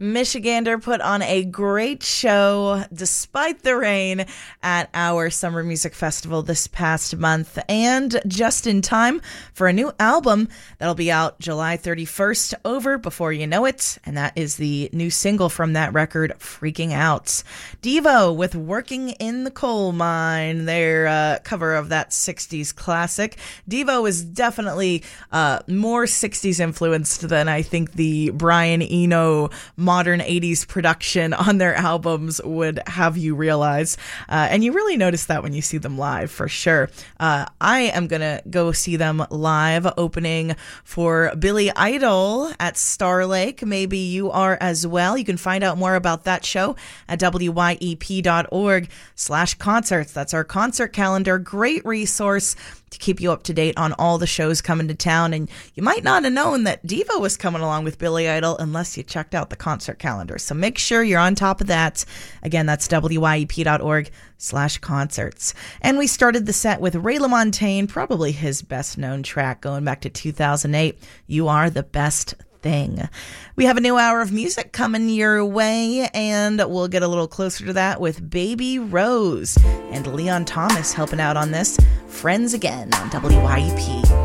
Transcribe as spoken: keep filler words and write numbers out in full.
Michigander put on a great show despite the rain at our Summer Music Festival this past month, and just in time for a new album that'll be out July thirty-first, Over Before You Know It, and that is the new single from that record, Freaking Out. Devo with Working in the Coal Mine, their uh, cover of that sixties classic. Devo is definitely uh, more sixties influenced than I think the Brian Eno modern eighties production on their albums would have you realize. Uh, and you really notice that when you see them live, for sure. Uh, I am going to go see them live opening for Billy Idol at Star Lake. Maybe you are as well. You can find out more about that show at W Y E P dot org slash concerts. That's our concert calendar. Great resource to keep you up to date on all the shows coming to town. And you might not have known that Devo was coming along with Billy Idol unless you checked out the concert calendar. So make sure you're on top of that. Again, that's W Y E P dot org slash concerts. And we started the set with Ray LaMontagne, probably his best known track going back to two thousand eight, You Are the Best Thing. We have a new hour of music coming your way, and we'll get a little closer to that with Baby Rose and Leon Thomas helping out on this. Friends Again on W Y E P.